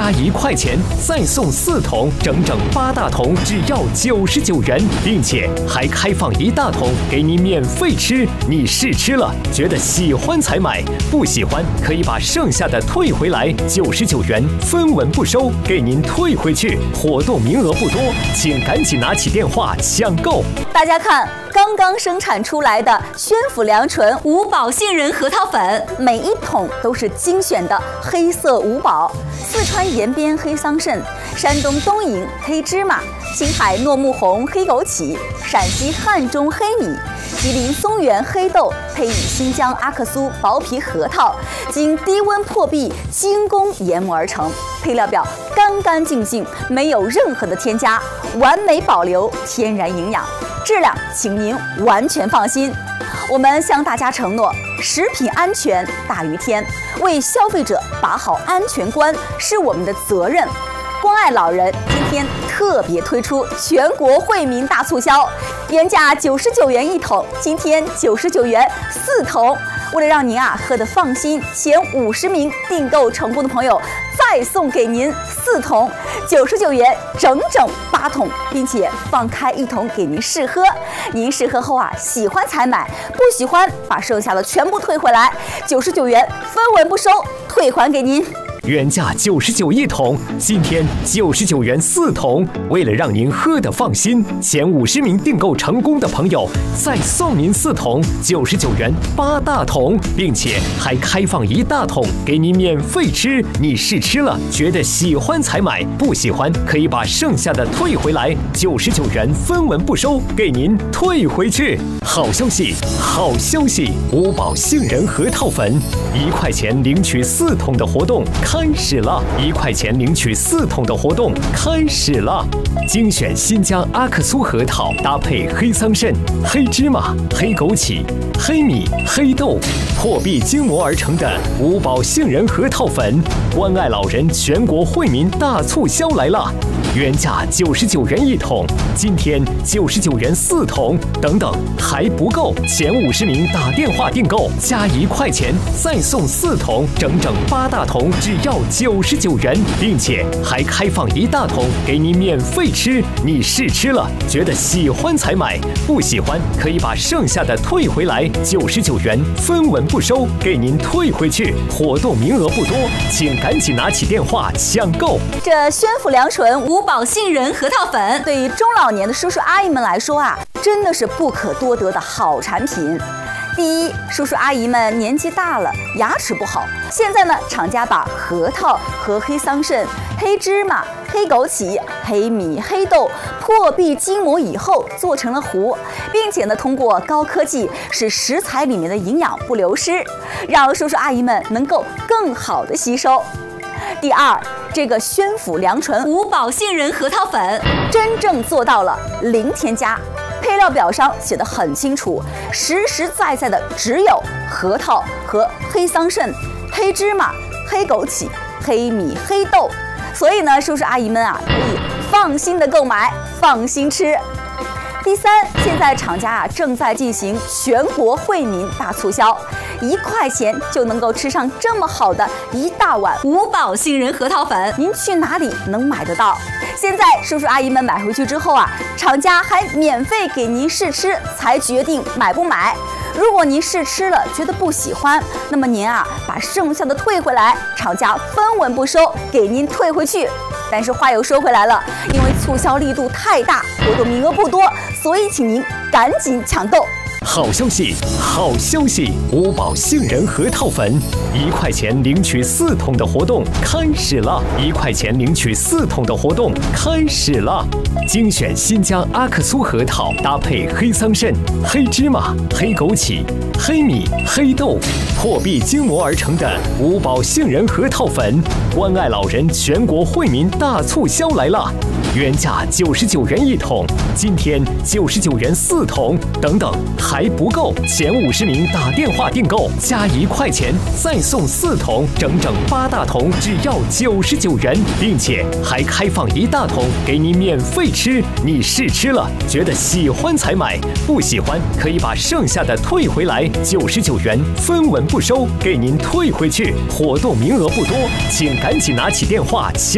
加1块钱再送4桶，整整8大桶，只要99元，并且还开放1大桶给您免费吃。你试吃了，觉得喜欢才买，不喜欢可以把剩下的退回来，99元分文不收，给您退回去。活动名额不多，请赶紧拿起电话抢购。 大家看，刚刚生产出来的宣府良醇五宝杏仁核桃粉，每一桶都是精选的黑色五宝：四川延边黑桑葚、山东东营黑芝麻、青海糯木红黑枸杞、陕西汉中黑米、吉林松原黑豆，配以新疆阿克苏薄皮核桃，经低温破壁精工研磨而成。配料表干干净净，没有任何的添加，完美保留天然营养，质量请您完全放心。我们向大家承诺，食品安全大于天，为消费者把好安全关是我们的责任。关爱老人今天特别推出全国惠民大促销，原价99元1桶，今天99元4桶。为了让您喝得放心，前50名订购成功的朋友再送给您4桶，99元整整8桶，并且放开1桶给您试喝。您试喝后喜欢才买，不喜欢把剩下的全部退回来，99元分文不收，退还给您。 原价991桶，今天99元4桶。为了让您喝得放心，前50名订购成功的朋友再送您4桶，99元8大桶，并且还开放1大桶给您免费吃。你试吃了，觉得喜欢才买，不喜欢可以把剩下的退回来，99元分文不收，给您退回去。好消息，好消息！五宝杏仁核桃粉1块钱领取4桶的活动开始了，1块钱领取4桶的活动开始了。精选新疆阿克苏核桃，搭配黑桑葚、黑芝麻、黑枸杞、黑米、黑豆，破壁精磨而成的五宝杏仁核桃粉，关爱老人全国惠民大促销来了！原价99元1桶，今天99元4桶，等等还不够，前50名打电话订购，加1块钱再送4桶，整整8大桶，只要99元，并且还开放1大桶给您免费吃。你试吃了，觉得喜欢才买，不喜欢可以把剩下的退回来，99元分文不收，给您退回去。活动名额不多，请赶紧拿起电话抢购。 这宣府良醇五宝杏仁核桃粉，对于中老年的叔叔阿姨们来说真的是不可多得的好产品。第一，叔叔阿姨们年纪大了，牙齿不好，现在呢，厂家把核桃和黑桑葚、黑芝麻、黑枸杞、黑米、黑豆破壁精磨以后做成了糊，并且呢，通过高科技使食材里面的营养不流失，让叔叔阿姨们能够更好的吸收。第二，这个宣府良醇五宝杏仁核桃粉真正做到了零添加。配料表上写得很清楚，实实在在的只有核桃和黑桑葚、黑芝麻、黑枸杞、黑米、黑豆，所以呢，叔叔阿姨们可以放心的购买，放心吃。第三，现在厂家正在进行全国惠民大促销，1块钱就能够吃上这么好的1大碗五宝杏仁核桃粉，您去哪里能买得到？现在叔叔阿姨们买回去之后厂家还免费给您试吃，才决定买不买。如果您试吃了觉得不喜欢，那么您把剩下的退回来，厂家分文不收，给您退回去。但是话又说回来了，因为促销力度太大，活动名额不多，所以请您赶紧抢购。 好消息，好消息！五宝杏仁核桃粉1块钱领取4桶的活动开始了，1块钱领取4桶的活动开始了。精选新疆阿克苏核桃，搭配黑桑葚、黑芝麻、黑枸杞、黑米、黑豆，破壁精磨而成的五宝杏仁核桃粉，关爱老人全国惠民大促销来了！原价99元1桶，今天99元4桶，等等还不够，前50名打电话订购，加1块钱再送4桶，整整8大桶，只要99元，并且还开放1大桶给您免费吃。你试吃了，觉得喜欢才买，不喜欢可以把剩下的退回来，99元分文不收，给您退回去。活动名额不多，请赶紧拿起电话抢。